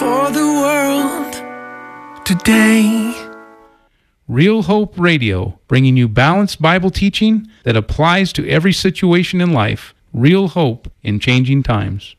for the world today. Real Hope Radio, bringing you balanced Bible teaching that applies to every situation in life. Real hope in changing times.